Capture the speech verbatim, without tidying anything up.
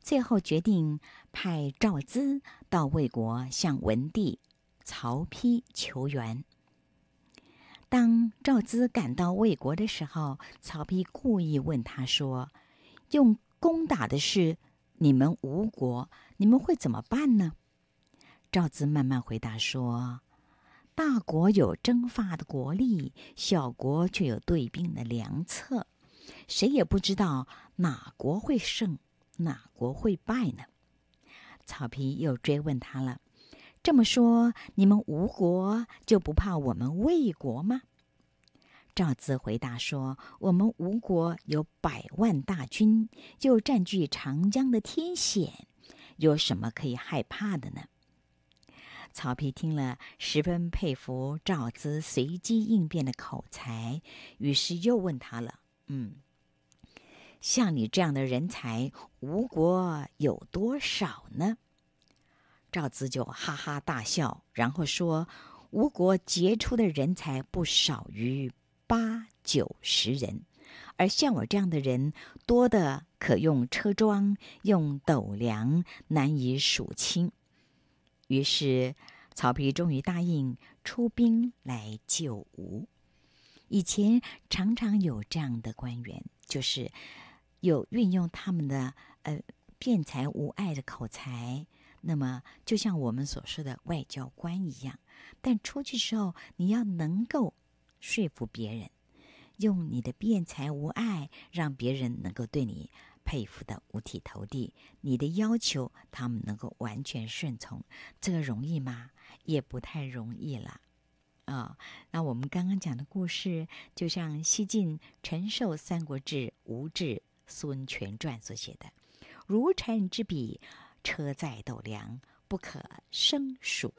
最后决定派赵资到魏国向文帝曹丕求援。当赵资赶到魏国的时候，曹丕故意问他说：“用攻打的是你们吴国，你们会怎么办呢？”赵资慢慢回答说：“大国有征伐的国力，小国却有对兵的良策，谁也不知道哪国会胜，哪国会败呢？”曹丕又追问他了：“这么说，你们吴国就不怕我们魏国吗？”赵资回答说：“我们吴国有百万大军，又占据长江的天险，有什么可以害怕的呢？”曹丕听了，十分佩服赵资随机应变的口才，于是又问他了：“嗯，像你这样的人才，吴国有多少呢？”赵资就哈哈大笑，然后说：“吴国杰出的人才不少于八九十人，而像我这样的人，多的可用车装，用斗量，难以数清。”于是曹丕终于答应出兵来救吴。以前常常有这样的官员，就是有运用他们的呃辩才无碍的口才，那么就像我们所说的外交官一样，但出去之后你要能够说服别人，用你的辩才无碍，让别人能够对你佩服的五体投地，你的要求他们能够完全顺从，这个容易吗？也不太容易了啊、哦。那我们刚刚讲的故事，就像西晋陈寿《三国志·吴志孙权传》所写的：“如臣之笔，车载斗量，不可胜数。”